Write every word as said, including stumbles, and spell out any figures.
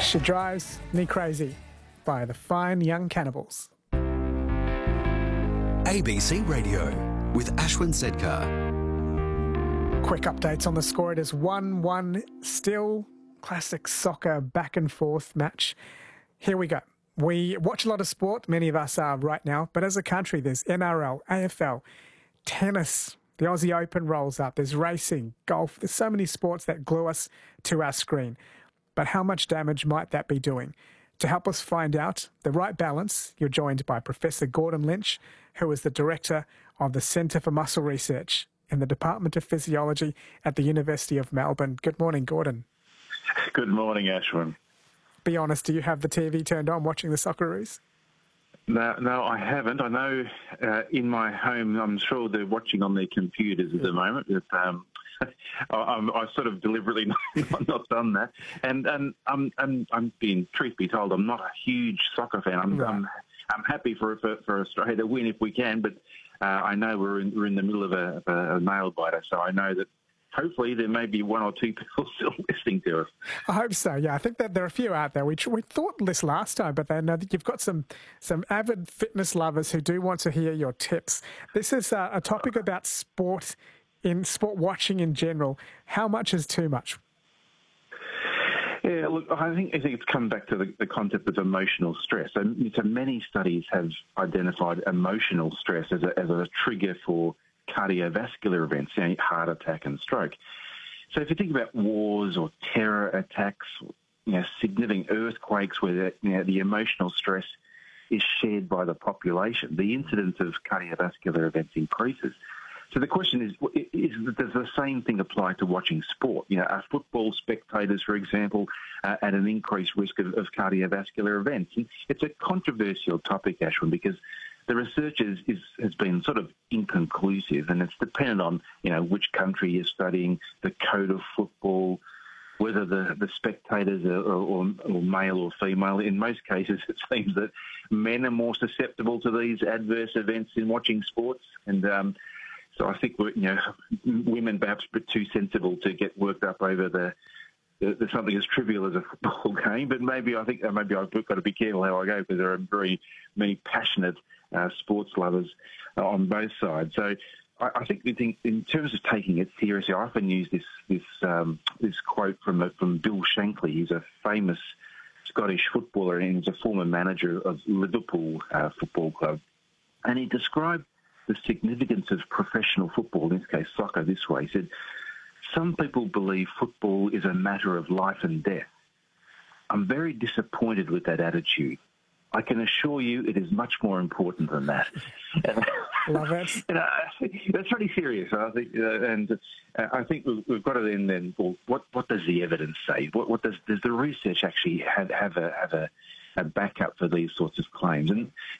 She Drives Me Crazy by the Fine Young Cannibals. A B C Radio with Ashwin Sedkar. Quick updates on the score. It is one one still. Classic soccer back and forth match. Here we go. We watch a lot of sport, many of us are right now, but as a country there's N R L, A F L, tennis, the Aussie Open rolls up, there's racing, golf, there's so many sports that glue us to our screen. But how much damage might that be doing? To help us find out the right balance, you're joined by Professor Gordon Lynch, who is the Director of the Centre for Muscle Research in the Department of Physiology at the University of Melbourne. Good morning, Gordon. Good morning, Ashwin. Be honest, do you have the T V turned on watching the Socceroos? No, no, I haven't. I know uh, in my home, I'm sure they're watching on their computers at the moment. But, um, I, I'm, I've sort of deliberately not, not done that. And, and I'm, I'm, I'm being, truth be told, I'm not a huge soccer fan. I'm, Right. I'm, I'm happy for, for, for Australia to win if we can, but uh, I know we're in, we're in the middle of a, of a nail biter, so I know that hopefully there may be one or two people still listening to us. I hope so, yeah. I think that there are a few out there. We, we thought this last time, but then I think you've got some, some avid fitness lovers who do want to hear your tips. This is a, a topic about sport, in sport watching in general. How much is too much? Yeah, look, I think I think it's come back to the, the concept of emotional stress. And so many studies have identified emotional stress as a, as a trigger for cardiovascular events, you know, heart attack and stroke. So if you think about wars or terror attacks, you know, significant earthquakes where the, you know, the emotional stress is shared by the population, the incidence of cardiovascular events increases. So the question is, is, does the same thing apply to watching sport? You know, are football spectators, for example, uh, at an increased risk of, of cardiovascular events? And it's a controversial topic, Ashwin, because the research is, is, has been sort of inconclusive, and it's dependent on, you know, which country you're studying, the code of football, whether the, the spectators are or, or male or female. In most cases, it seems that men are more susceptible to these adverse events in watching sports, and um, so I think we're, you know, women perhaps a bit too sensible to get worked up over the, the, the something as trivial as a football game. But maybe I think maybe I've got to be careful how I go, because there are very many passionate uh, sports lovers uh, on both sides. So I, I think we think in terms of taking it seriously, I often use this this um, this quote from from Bill Shankly. He's a famous Scottish footballer, and he's a former manager of Liverpool uh, Football Club, and he described the significance of professional football, in this case soccer, this way. He said, some people believe football is a matter of life and death. I'm very disappointed with that attitude. I can assure you it is much more important than that. Love it. You know, that's pretty serious, I think, uh, and uh, I think we've, we've got to then, then well, what, what does the evidence say? What, what does, does the research actually have, have a have a a backup for these sorts of claims? And